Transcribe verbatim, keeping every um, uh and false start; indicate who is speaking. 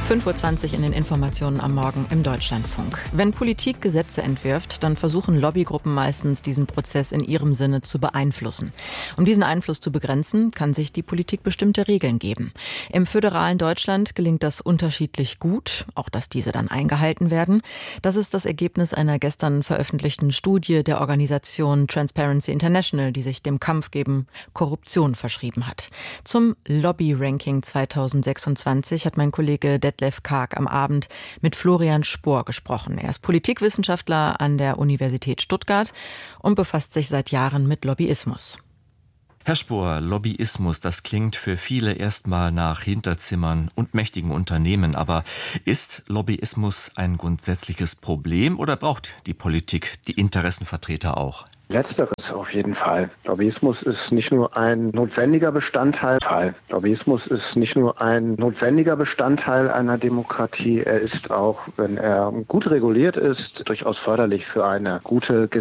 Speaker 1: fünf Uhr zwanzig in den Informationen am Morgen im Deutschlandfunk. Wenn Politik Gesetze entwirft, dann versuchen Lobbygruppen meistens, diesen Prozess in ihrem Sinne zu beeinflussen. Um diesen Einfluss zu begrenzen, kann sich die Politik bestimmte Regeln geben. Im föderalen Deutschland gelingt das unterschiedlich gut, auch dass diese dann eingehalten werden. Das ist das Ergebnis einer gestern veröffentlichten Studie der Organisation Transparency International, die sich dem Kampf gegen Korruption verschrieben hat. Zum Lobby-Ranking zweitausendsechsundzwanzig hat mein Kollege Detlef Karg am Abend mit Florian Spohr gesprochen. Er ist Politikwissenschaftler an der Universität Stuttgart und befasst sich seit Jahren mit Lobbyismus.
Speaker 2: Herr Spohr, Lobbyismus, das klingt für viele erstmal nach Hinterzimmern und mächtigen Unternehmen. Aber ist Lobbyismus ein grundsätzliches Problem oder braucht die Politik die Interessenvertreter auch?
Speaker 3: Letzteres auf jeden Fall. Lobbyismus ist nicht nur ein notwendiger Bestandteil. Lobbyismus ist nicht nur ein notwendiger Bestandteil einer Demokratie. Er ist auch, wenn er gut reguliert ist, durchaus förderlich für eine gute